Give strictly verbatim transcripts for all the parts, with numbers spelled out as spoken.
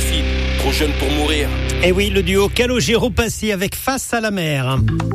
fille, trop jeune pour mourir. Et oui, le duo Calogero-Passy avec Face à la mer.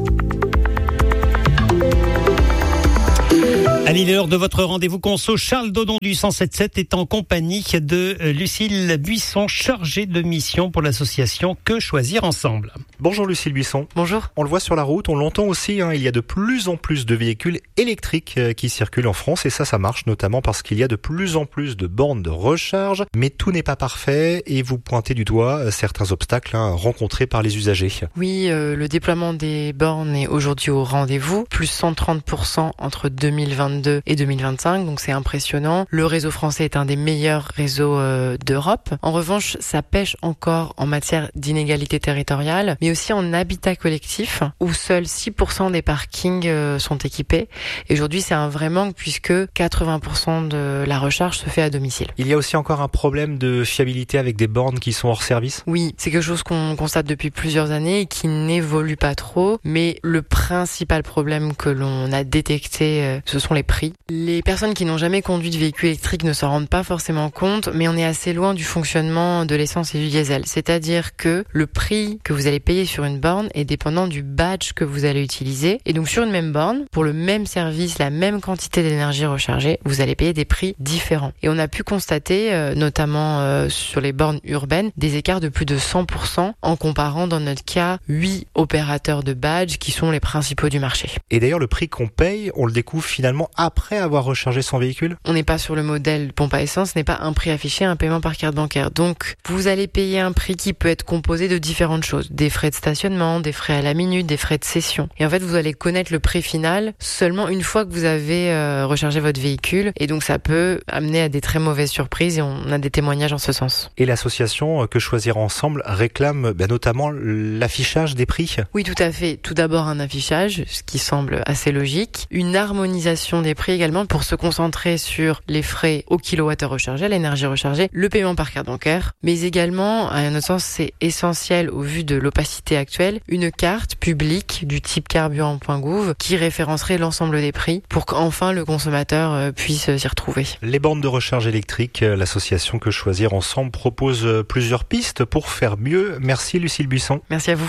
Allez, l'heure de votre rendez-vous conso. Charles Dodon du cent sept sept est en compagnie de Lucille Buisson, chargée de mission pour l'association Que Choisir Ensemble. Bonjour Lucille Buisson. Bonjour. On le voit sur la route, on l'entend aussi, hein, il y a de plus en plus de véhicules électriques euh, qui circulent en France et ça, ça marche notamment parce qu'il y a de plus en plus de bornes de recharge, mais tout n'est pas parfait et vous pointez du doigt euh, certains obstacles hein, rencontrés par les usagers. Oui, euh, le déploiement des bornes est aujourd'hui au rendez-vous, plus cent trente pour cent entre deux mille vingt-deux et deux mille vingt-cinq, donc c'est impressionnant. Le réseau français est un des meilleurs réseaux euh, d'Europe. En revanche, ça pêche encore en matière d'inégalité territoriale, mais aussi en habitat collectif, où seuls six pour cent des parkings euh, sont équipés. Et aujourd'hui, c'est un vrai manque puisque quatre-vingts pour cent de la recharge se fait à domicile. Il y a aussi encore un problème de fiabilité avec des bornes qui sont hors service ? Oui, c'est quelque chose qu'on constate depuis plusieurs années et qui n'évolue pas trop, mais le principal problème que l'on a détecté, euh, ce sont les prix. Les personnes qui n'ont jamais conduit de véhicule électrique ne s'en rendent pas forcément compte, mais on est assez loin du fonctionnement de l'essence et du diesel. C'est-à-dire que le prix que vous allez payer sur une borne est dépendant du badge que vous allez utiliser. Et donc sur une même borne, pour le même service, la même quantité d'énergie rechargée, vous allez payer des prix différents. Et on a pu constater, euh, notamment euh, sur les bornes urbaines, des écarts de plus de cent pour cent en comparant dans notre cas huit opérateurs de badge qui sont les principaux du marché. Et d'ailleurs, le prix qu'on paye, on le découvre finalement après avoir rechargé son véhicule ? On n'est pas sur le modèle pompe à essence, ce n'est pas un prix affiché, un paiement par carte bancaire. Donc, vous allez payer un prix qui peut être composé de différentes choses. Des frais de stationnement, des frais à la minute, des frais de cession. Et en fait, vous allez connaître le prix final seulement une fois que vous avez euh, rechargé votre véhicule. Et donc, ça peut amener à des très mauvaises surprises et on a des témoignages en ce sens. Et l'association Que Choisir Ensemble réclame ben, notamment l'affichage des prix ? Oui, tout à fait. Tout d'abord, un affichage, ce qui semble assez logique. Une harmonisation des prix également pour se concentrer sur les frais au kilowattheure rechargé, l'énergie rechargée, le paiement par carte bancaire, mais également, à notre sens, c'est essentiel au vu de l'opacité actuelle, une carte publique du type carburant point gouv qui référencerait l'ensemble des prix pour qu'enfin le consommateur puisse s'y retrouver. Les bornes de recharge électrique, l'association Que Choisir Ensemble propose plusieurs pistes pour faire mieux. Merci Lucille Buisson. Merci à vous.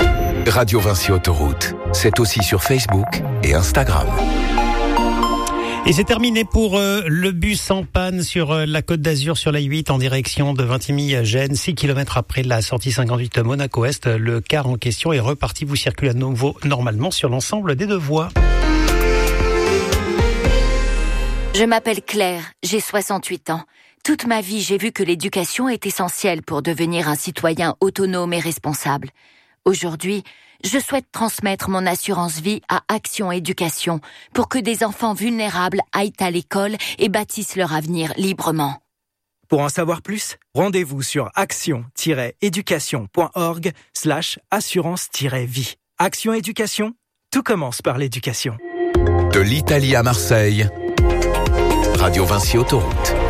Radio Vinci Autoroute, c'est aussi sur Facebook et Instagram. Et c'est terminé pour euh, le bus en panne sur euh, la Côte d'Azur sur la huit en direction de Vintimille à Gênes. six kilomètres après la sortie cinquante-huit Monaco-Est, le car en question est reparti. Vous circulez à nouveau normalement sur l'ensemble des deux voies. Je m'appelle Claire, j'ai soixante-huit ans. Toute ma vie, j'ai vu que l'éducation est essentielle pour devenir un citoyen autonome et responsable. Aujourd'hui, je souhaite transmettre mon assurance vie à Action Éducation pour que des enfants vulnérables aillent à l'école et bâtissent leur avenir librement. Pour en savoir plus, rendez-vous sur action-éducation.org slash assurance-vie. Action Éducation, tout commence par l'éducation. De l'Italie à Marseille, Radio Vinci Autoroute.